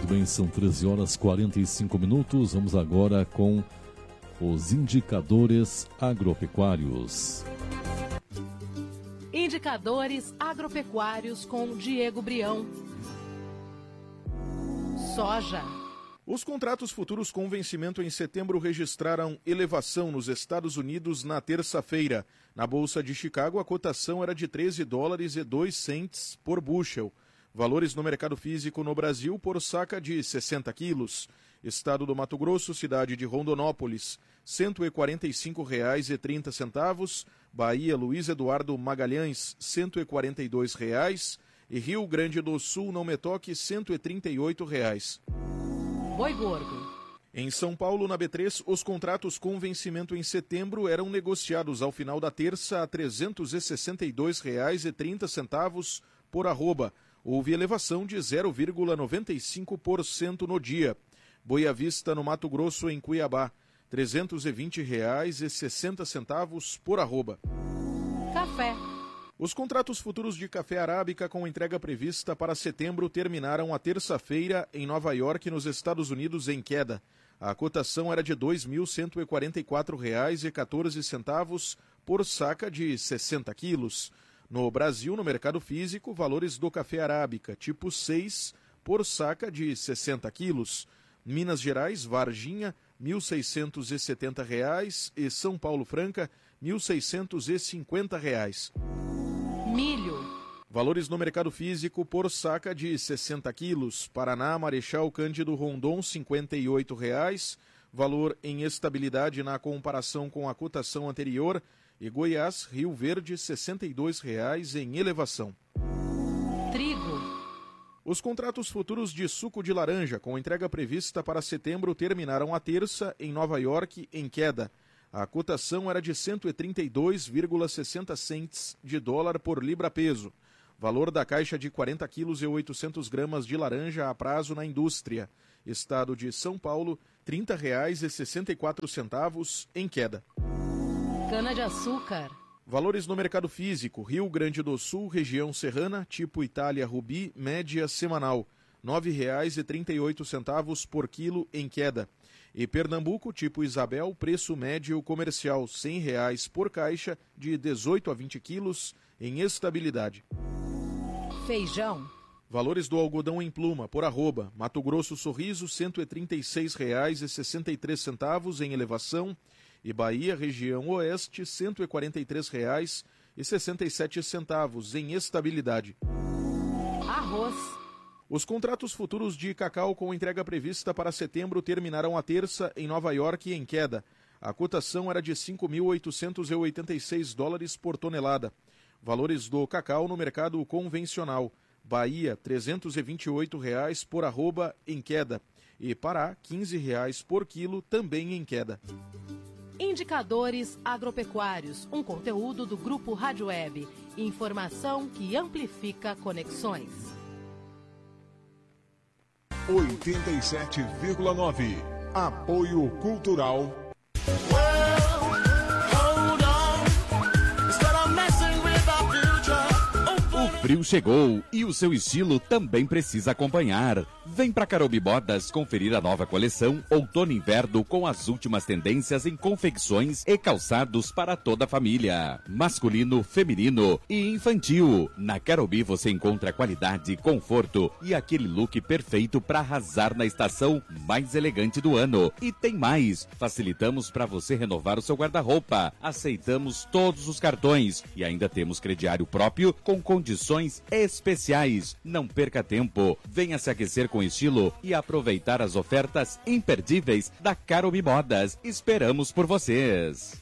Muito bem, são 13h45. Vamos agora com os indicadores agropecuários. Indicadores agropecuários com Diego Brião. Soja. Os contratos futuros com vencimento em setembro registraram elevação nos Estados Unidos na terça-feira. Na Bolsa de Chicago, a cotação era de $13,02 por bushel. Valores no mercado físico no Brasil por saca de 60 quilos. Estado do Mato Grosso, cidade de Rondonópolis, R$ 145,30. Bahia, Luiz Eduardo Magalhães, R$ 142,00. E Rio Grande do Sul, Não Me Toque, R$ 138,00. Boi gordo. Em São Paulo, na B3, os contratos com vencimento em setembro eram negociados ao final da terça a R$ 362,30 por arroba. Houve elevação de 0,95% no dia. Boi à vista no Mato Grosso, em Cuiabá, R$ 320,60 por arroba. Café. Os contratos futuros de café arábica com entrega prevista para setembro terminaram a terça-feira em Nova York, nos Estados Unidos, em queda. A cotação era de R$ 2.144,14 por saca de 60 quilos. No Brasil, no mercado físico, valores do café arábica tipo 6 por saca de 60 quilos. Minas Gerais, Varginha, R$ 1.670 e São Paulo Franca, R$ 1.650. Milho. Valores no mercado físico por saca de 60 quilos. Paraná, Marechal Cândido Rondon, R$ 58,00. Valor em estabilidade na comparação com a cotação anterior. E Goiás, Rio Verde, R$ 62,00 em elevação. Trigo. Os contratos futuros de suco de laranja com entrega prevista para setembro terminaram a terça em Nova York em queda. A cotação era de 132,60 cents de dólar por libra-peso. Valor da caixa de 40 quilos e 800 gramas de laranja a prazo na indústria. Estado de São Paulo, R$ 30,64 em queda. Cana-de-açúcar. Valores no mercado físico. Rio Grande do Sul, região serrana, tipo Itália Rubi, média semanal, R$ 9,38 por quilo em queda. E Pernambuco, tipo Isabel, preço médio comercial R$ 100 por caixa, de 18 a 20 quilos, em estabilidade. Feijão. Valores do algodão em pluma, por arroba. Mato Grosso Sorriso, R$ 136,63 em elevação. E Bahia, região oeste, R$ 143,67 em estabilidade. Arroz. Os contratos futuros de cacau com entrega prevista para setembro terminaram a terça em Nova York em queda. A cotação era de $5.886 por tonelada. Valores do cacau no mercado convencional. Bahia, R$ 328,00 por arroba em queda. E Pará, R$ 15,00 por quilo, também em queda. Indicadores agropecuários, um conteúdo do Grupo Rádio Web. Informação que amplifica conexões. 87,9. Apoio Cultural. O frio chegou e o seu estilo também precisa acompanhar. Vem pra Carobi Modas conferir a nova coleção Outono e Inverno com as últimas tendências em confecções e calçados para toda a família. Masculino, feminino e infantil. Na Carobi você encontra qualidade, conforto e aquele look perfeito para arrasar na estação mais elegante do ano. E tem mais, facilitamos para você renovar o seu guarda-roupa. Aceitamos todos os cartões e ainda temos crediário próprio com condições especiais. Não perca tempo, venha se aquecer com estilo e aproveitar as ofertas imperdíveis da Carobi Modas. Esperamos por vocês.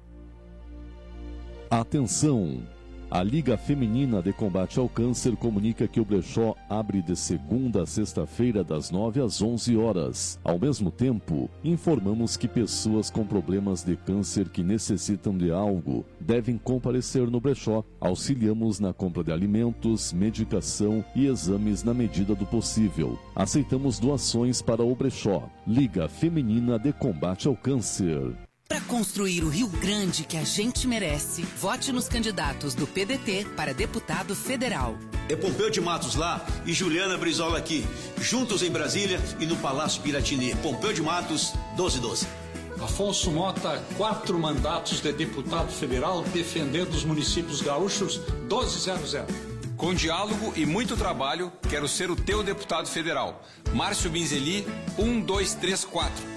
Atenção! A Liga Feminina de Combate ao Câncer comunica que o brechó abre de segunda a sexta-feira das 9 às 11 horas. Ao mesmo tempo, informamos que pessoas com problemas de câncer que necessitam de algo devem comparecer no brechó. Auxiliamos na compra de alimentos, medicação e exames na medida do possível. Aceitamos doações para o brechó. Liga Feminina de Combate ao Câncer. Para construir o Rio Grande que a gente merece, vote nos candidatos do PDT para deputado federal. É Pompeu de Matos lá e Juliana Brizola aqui, juntos em Brasília e no Palácio Piratini. Pompeu de Matos, 1212. Afonso Mota, 4 mandatos de deputado federal defendendo os municípios gaúchos, 1200. Com diálogo e muito trabalho, quero ser o teu deputado federal. Márcio Binzeli, 1234.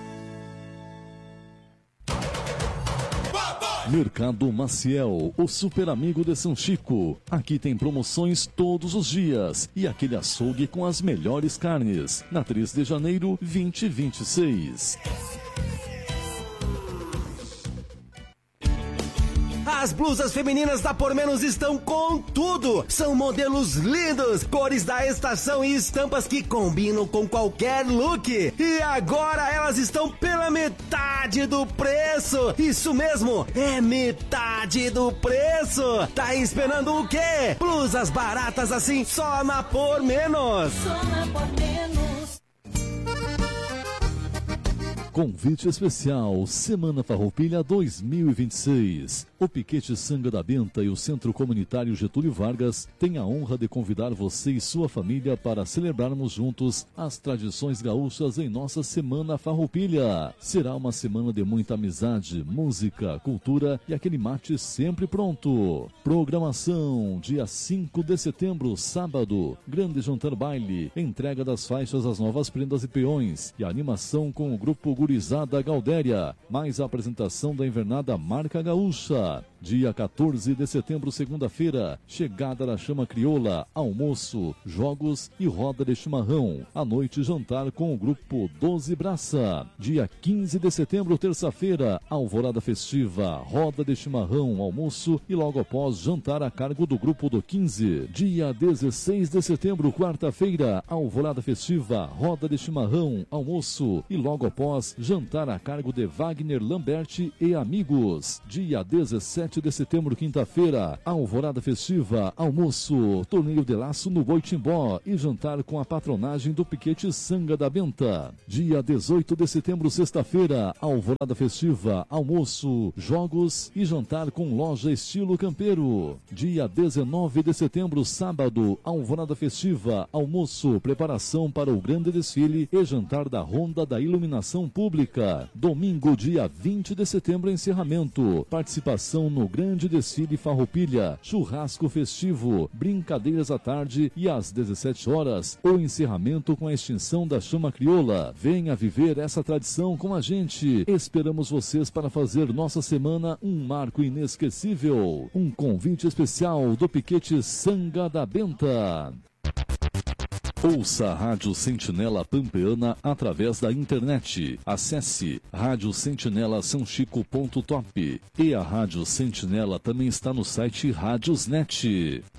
Mercado Maciel, o super amigo de São Chico. Aqui tem promoções todos os dias e aquele açougue com as melhores carnes. Na 3 de janeiro, 2026. As blusas femininas da Por Menos estão com tudo. São modelos lindos, cores da estação e estampas que combinam com qualquer look. E agora elas estão pela metade do preço. Isso mesmo, é metade do preço. Tá esperando o quê? Blusas baratas assim só na Por Menos. Só na Por Menos. Convite especial Semana Farroupilha 2026. O Piquete Sanga da Benta e o Centro Comunitário Getúlio Vargas têm a honra de convidar você e sua família para celebrarmos juntos as tradições gaúchas em nossa Semana Farroupilha. Será uma semana de muita amizade, música, cultura e aquele mate sempre pronto. Programação, dia 5 de setembro, sábado, grande jantar baile, entrega das faixas às novas prendas e peões e animação com o grupo Gurizada Galdéria, mais a apresentação da invernada Marca Gaúcha. Dia 14 de setembro, segunda-feira, chegada da Chama Crioula, almoço, jogos e roda de chimarrão. À noite, jantar com o grupo 12 Braça. Dia 15 de setembro, terça-feira, alvorada festiva, roda de chimarrão, almoço e logo após, jantar a cargo do grupo do 15. Dia 16 de setembro, quarta-feira, alvorada festiva, roda de chimarrão, almoço e logo após, jantar a cargo de Wagner Lambert e amigos. Dia 17 de setembro, quinta-feira, alvorada festiva, almoço, torneio de laço no Boitimbó e jantar com a patronagem do Piquete Sanga da Benta. Dia 18 de setembro, sexta-feira, alvorada festiva, almoço, jogos e jantar com loja estilo campeiro. Dia 19 de setembro, sábado, alvorada festiva, almoço, preparação para o grande desfile e jantar da Ronda da Iluminação Pública. Domingo, dia 20 de setembro, encerramento. Participação no grande desfile Farroupilha, churrasco festivo, brincadeiras à tarde e às 17 horas, o encerramento com a extinção da Chama Crioula. Venha viver essa tradição com a gente. Esperamos vocês para fazer nossa semana um marco inesquecível. Um convite especial do Piquete Sanga da Benta. Ouça a Rádio Sentinela Pampeana através da internet. Acesse radiosentinelasanchico.top. E a Rádio Sentinela também está no site Radiosnet.